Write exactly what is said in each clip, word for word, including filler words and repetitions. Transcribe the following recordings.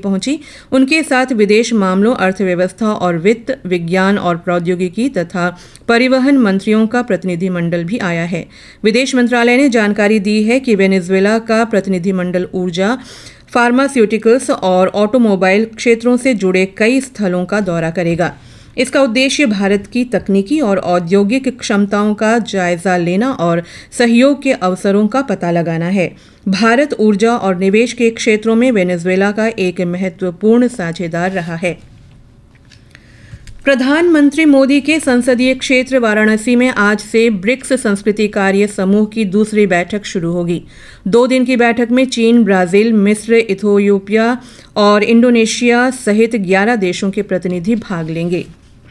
पहुंची। उनके साथ विदेश मामलों, अर्थव्यवस्था और वित्त, विज्ञान और प्रौद्योगिकी तथा परिवहन मंत्रियों का प्रतिनिधिमंडल भी आया है। विदेश मंत्रालय ने जानकारी दी है कि वेनेजुएला का प्रतिनिधिमंडल ऊर्जा, फार्मास्यूटिकल्स और ऑटोमोबाइल क्षेत्रों से जुड़े कई स्थलों का दौरा करेगा। इसका उद्देश्य भारत की तकनीकी और औद्योगिक क्षमताओं का जायजा लेना और सहयोग के अवसरों का पता लगाना है। भारत ऊर्जा और निवेश के क्षेत्रों में वेनेजुएला का एक महत्वपूर्ण साझेदार रहा है। प्रधानमंत्री मोदी के संसदीय क्षेत्र वाराणसी में आज से ब्रिक्स संस्कृति कार्य समूह की दूसरी बैठक शुरू होगी। दो दिन की बैठक में चीन, ब्राजील, मिस्र, इथियोपिया और इंडोनेशिया सहित ग्यारह देशों के प्रतिनिधि भाग लेंगे।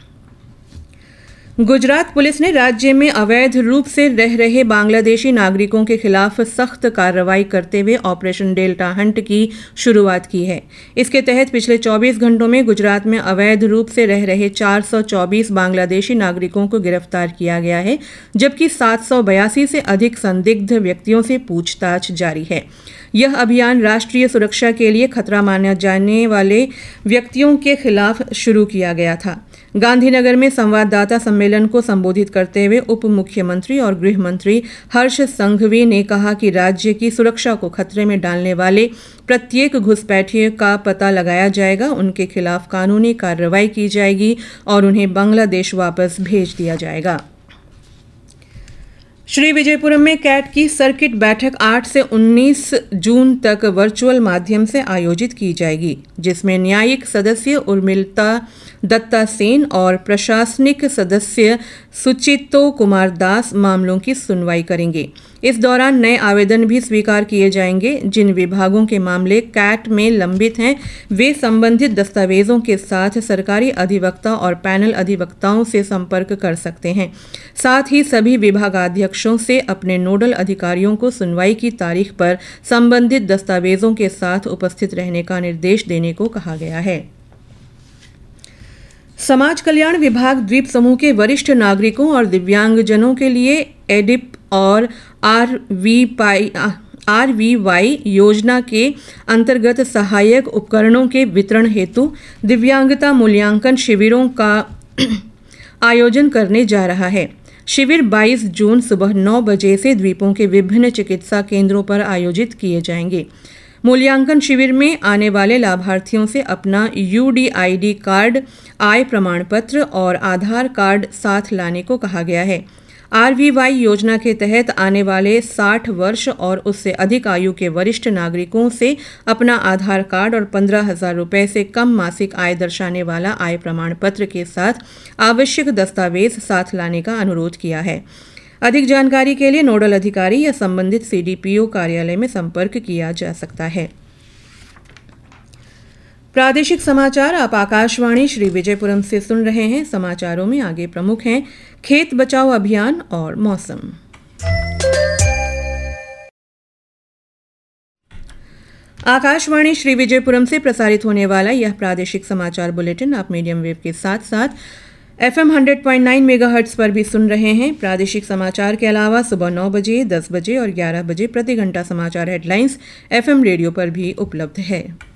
गुजरात पुलिस ने राज्य में अवैध रूप से रह रहे बांग्लादेशी नागरिकों के खिलाफ सख्त कार्रवाई करते हुए ऑपरेशन डेल्टा हंट की शुरुआत की है। इसके तहत पिछले चौबीस घंटों में गुजरात में अवैध रूप से रह रहे चार सौ चौबीस बांग्लादेशी नागरिकों को गिरफ्तार किया गया है, जबकि सात सौ बयासी से अधिक संदिग्ध व्यक्तियों से पूछताछ जारी है। यह अभियान राष्ट्रीय सुरक्षा के लिए खतरा माने जाने वाले व्यक्तियों के खिलाफ शुरू किया गया था। गांधीनगर में संवाददाता सम्मेलन को संबोधित करते हुए उप मुख्यमंत्री और गृह मंत्री हर्ष संघवी ने कहा कि राज्य की सुरक्षा को खतरे में डालने वाले प्रत्येक घुसपैठिए का पता लगाया जाएगा, उनके खिलाफ कानूनी कार्रवाई की जाएगी और उन्हें बांग्लादेश वापस भेज दिया जाएगा। श्री विजयपुरम में कैट की सर्किट बैठक आठ से उन्नीस जून तक वर्चुअल माध्यम से आयोजित की जाएगी, जिसमें न्यायिक सदस्य उर्मिलता दत्ता सेन और प्रशासनिक सदस्य सुचितो कुमार दास मामलों की सुनवाई करेंगे। इस दौरान नए आवेदन भी स्वीकार किए जाएंगे। जिन विभागों के मामले कैट में लंबित हैं, वे संबंधित दस्तावेजों के साथ सरकारी अधिवक्ता और पैनल अधिवक्ताओं से संपर्क कर सकते हैं। साथ ही सभी विभागाध्यक्षों से अपने नोडल अधिकारियों को सुनवाई की तारीख पर संबंधित दस्तावेजों के साथ उपस्थित रहने का निर्देश देने को कहा गया है। समाज कल्याण विभाग द्वीप समूह के वरिष्ठ नागरिकों और दिव्यांगजनों के लिए एडिप और are we pi are we Y योजना के अंतर्गत सहायक उपकरणों के वितरण हेतु दिव्यांगता मूल्यांकन शिविरों का आयोजन करने जा रहा है। शिविर बाईस जून सुबह नौ बजे से द्वीपों के विभिन्न चिकित्सा केंद्रों पर आयोजित किए जाएंगे। मूल्यांकन शिविर में आने वाले लाभार्थियों से अपना U D I D card, आय प्रमाण पत्र और आधार कार्ड साथ लाने को कहा गया है। आर वी वाई योजना के तहत आने वाले साठ वर्ष और उससे अधिक आयु के वरिष्ठ नागरिकों से अपना आधार कार्ड और पंद्रह हजार रुपये से कम मासिक आय दर्शाने वाला आय प्रमाण पत्र के साथ आवश्यक दस्तावेज साथ लाने का अनुरोध किया है। अधिक जानकारी के लिए नोडल अधिकारी या संबंधित सी डी पी ओ कार्यालय में संपर्क किया जा सकता है। प्रादेशिक समाचार आप आकाशवाणी श्री विजयपुरम से सुन रहे हैं। समाचारों में आगे प्रमुख हैं खेत बचाओ अभियान और मौसम। आकाशवाणी श्री विजयपुरम से प्रसारित होने वाला यह प्रादेशिक समाचार बुलेटिन आप मीडियम वेव के साथ साथ F am hundred point nine megahertz पर भी सुन रहे हैं। प्रादेशिक समाचार के अलावा सुबह नौ बजे, दस बजे और ग्यारह बजे प्रति घंटा समाचार हेडलाइंस एफ एम रेडियो पर भी उपलब्ध है।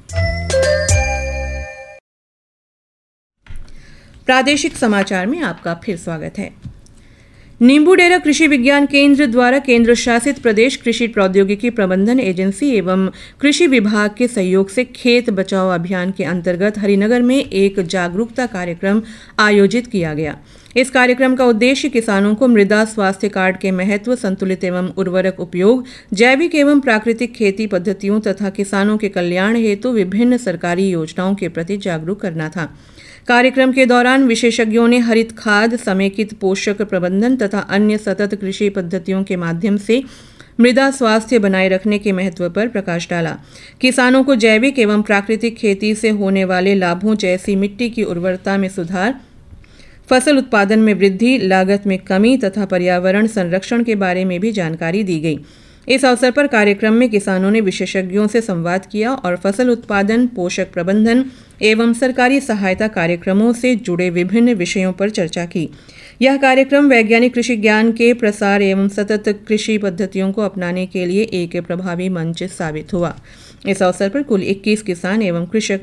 प्रादेशिक समाचार में आपका फिर स्वागत है। नींबूडेरा कृषि विज्ञान केंद्र द्वारा केंद्र शासित प्रदेश कृषि प्रौद्योगिकी प्रबंधन एजेंसी एवं कृषि विभाग के सहयोग से खेत बचाओ अभियान के अंतर्गत हरिनगर में एक जागरूकता कार्यक्रम आयोजित किया गया। इस कार्यक्रम का उद्देश्य किसानों को मृदा स्वास्थ्य कार्ड के महत्व, संतुलित एवं उर्वरक उपयोग, जैविक एवं प्राकृतिक खेती पद्धतियों तथा किसानों के कल्याण हेतु विभिन्न सरकारी योजनाओं के प्रति जागरूक करना था। कार्यक्रम के दौरान विशेषज्ञों ने हरित खाद, समेकित पोषक प्रबंधन तथा अन्य सतत कृषि पद्धतियों के माध्यम से मृदा स्वास्थ्य बनाए रखने के महत्व पर प्रकाश डाला। किसानों को जैविक एवं प्राकृतिक खेती से होने वाले लाभों जैसी मिट्टी की उर्वरता में सुधार, फसल उत्पादन में वृद्धि, लागत में कमी तथा पर्यावरण संरक्षण के बारे में भी जानकारी दी गई। इस अवसर पर कार्यक्रम में किसानों ने विशेषज्ञों से संवाद किया और फसल उत्पादन, पोषक प्रबंधन एवं सरकारी सहायता कार्यक्रमों से जुड़े विभिन्न विषयों पर चर्चा की। यह कार्यक्रम वैज्ञानिक कृषि ज्ञान के प्रसार एवं सतत कृषि पद्धतियों को अपनाने के लिए एक प्रभावी मंच साबित हुआ। इस अवसर पर कुल इक्कीस किसान एवं कृषक